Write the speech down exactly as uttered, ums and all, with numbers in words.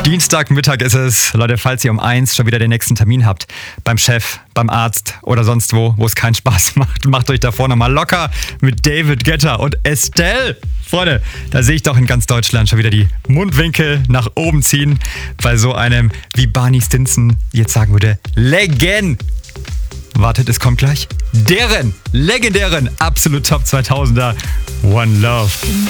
Dienstagmittag ist es. Leute, falls ihr um eins schon wieder den nächsten Termin habt, beim Chef, beim Arzt oder sonst wo, wo es keinen Spaß macht, macht euch davor nochmal locker mit David Guetta und Estelle. Freunde, da sehe ich doch in ganz Deutschland schon wieder die Mundwinkel nach oben ziehen bei so einem, wie Barney Stinson jetzt sagen würde, Legend. Wartet, es kommt gleich. Deren legendären Absolut Top zweitausender One Love.